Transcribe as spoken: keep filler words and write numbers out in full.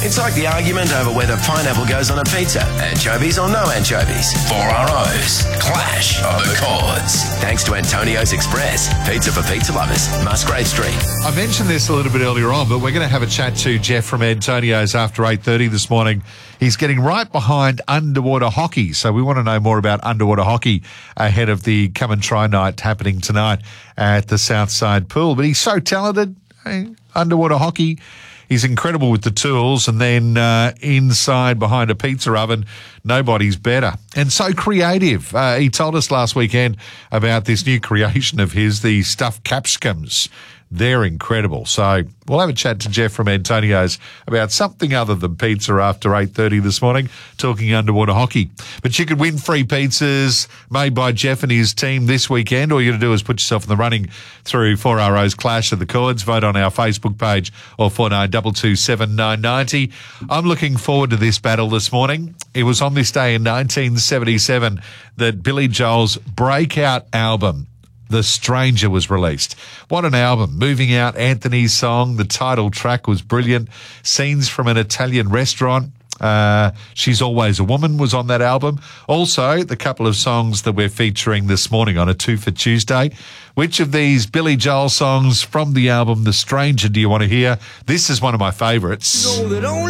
It's like the argument over whether pineapple goes on a pizza. Anchovies or no anchovies. Four R O's. Clash of the Chords. Thanks to Antonio's Express. Pizza for pizza lovers. Musgrave Street. I mentioned this a little bit earlier on, but we're going to have a chat to Jeff from Antonio's after eight thirty this morning. He's getting right behind underwater hockey, so we want to know more about underwater hockey ahead of the Come and Try night happening tonight at the Southside Pool. But he's so talented, eh? Underwater hockey. He's incredible with the tools, and then uh, inside behind a pizza oven, nobody's better. And so creative. Uh, he told us last weekend about this new creation of his, the stuffed capsicums. They're incredible. So we'll have a chat to Jeff from Antonio's about something other than pizza after eight thirty this morning, talking underwater hockey. But you could win free pizzas made by Jeff and his team this weekend. All you got to do is put yourself in the running through four R O's Clash of the Chords. Vote on our Facebook page or four nine two two seven nine nine zero. I'm looking forward to this battle this morning. It was on this day in nineteen seventy-seven that Billy Joel's breakout album, The Stranger, was released. What an album. Moving Out, Anthony's song, the title track was brilliant. Scenes from an Italian restaurant. Uh, She's Always a Woman was on that album. Also, the couple of songs that we're featuring this morning on a Two for Tuesday. Which of these Billy Joel songs from the album The Stranger do you want to hear? This is one of my favourites.